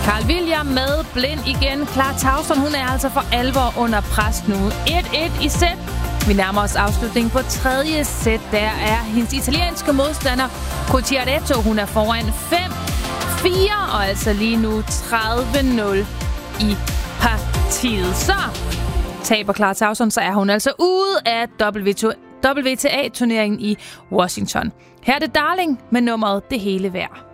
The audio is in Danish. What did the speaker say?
Carl William med Blind igen. Clara Tauson, hun er altså for alvor under pres nu. 1-1 i sæt. Vi nærmer os afslutningen på tredje sæt. Der er hendes italienske modstander Cucciaretto. Hun er foran 5-4 og altså lige nu 30-0 i partiet. Så taber Clara Tauson, så er hun altså ude af WTA-turneringen i Washington. Her er det Darling med nummeret Det Hele Værd.